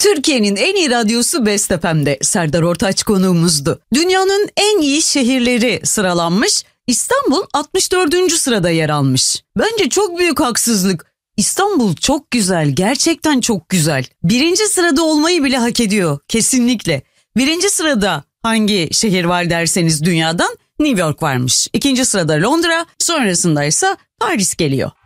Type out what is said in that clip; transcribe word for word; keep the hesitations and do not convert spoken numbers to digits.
Türkiye'nin en iyi radyosu Best F M'de Serdar Ortaç konuğumuzdu. Dünyanın en iyi şehirleri sıralanmış. İstanbul altmış dördüncü sırada yer almış. Bence çok büyük haksızlık. İstanbul çok güzel, gerçekten çok güzel. Birinci sırada olmayı bile hak ediyor, kesinlikle. Birinci sırada hangi şehir var derseniz dünyadan New York varmış. İkinci sırada Londra, sonrasında ise Paris geliyor.